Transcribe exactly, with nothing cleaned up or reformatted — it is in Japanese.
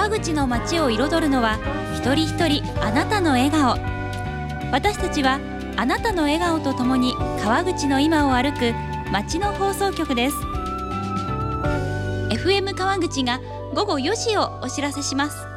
川口の街を彩るのは一人一人あなたの笑顔。私たちはあなたの笑顔とともに川口の今を歩く街の放送局です。 エフエム 川口が午後よじをお知らせします。